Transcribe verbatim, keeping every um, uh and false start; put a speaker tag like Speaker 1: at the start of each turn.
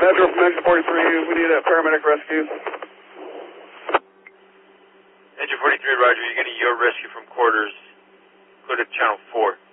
Speaker 1: Metro from Engine forty-three, we need a paramedic rescue.
Speaker 2: Engine forty-three, roger, you're getting your rescue from quarters. Go to channel four.